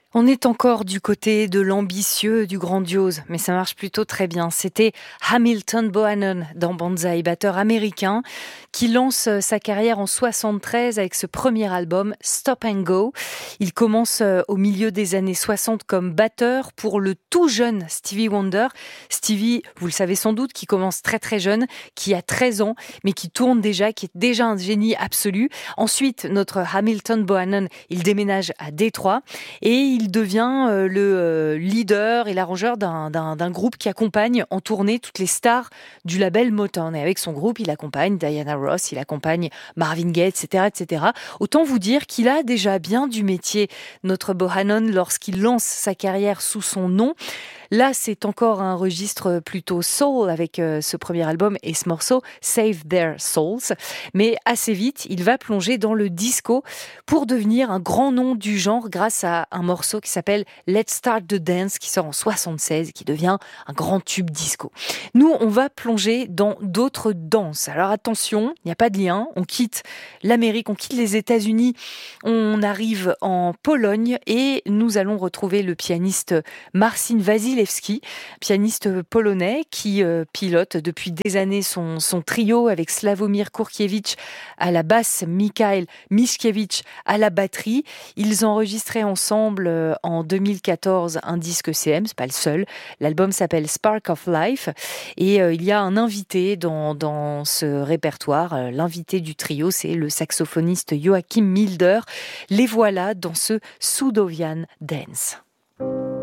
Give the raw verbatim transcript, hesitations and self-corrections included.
On est encore du côté de l'ambitieux, du grandiose, mais ça marche plutôt très bien. C'était Hamilton Bohannon dans Banzai, batteur américain, qui lance sa carrière en soixante-treize avec ce premier album Stop and Go. Il commence au milieu des années soixante comme batteur pour le tout jeune Stevie Wonder. Stevie, vous le savez sans doute, qui commence très très jeune, qui a treize ans, mais qui tourne déjà, qui est déjà un génie absolu. Ensuite, notre Hamilton Bohannon, il déménage à Détroit et il Il devient euh, le euh, leader et l'arrangeur d'un, d'un, d'un groupe qui accompagne en tournée toutes les stars du label Motown. Et avec son groupe, il accompagne Diana Ross, il accompagne Marvin Gaye, et cetera, et cetera. Autant vous dire qu'il a déjà bien du métier, notre Bohannon, lorsqu'il lance sa carrière sous son nom. Là, c'est encore un registre plutôt soul avec euh, ce premier album et ce morceau Save Their Souls. Mais assez vite, il va plonger dans le disco pour devenir un grand nom du genre grâce à un morceau qui s'appelle Let's Start the Dance qui sort en soixante-seize et qui devient un grand tube disco. Nous, on va plonger dans d'autres danses. Alors attention, il n'y a pas de lien. On quitte l'Amérique, on quitte les États-Unis, on arrive en Pologne et nous allons retrouver le pianiste Marcin Wasilewski, pianiste polonais qui euh, pilote depuis des années son, son trio avec Sławomir Kurkiewicz à la basse, Mikhail Mishkiewicz à la batterie. Ils enregistraient ensemble euh, en deux mille quatorze un disque C M, c'est pas le seul. L'album s'appelle Spark of Life et euh, il y a un invité dans, dans ce répertoire. Euh, l'invité du trio, c'est le saxophoniste Joachim Milder. Les voilà dans ce Sudovian Dance.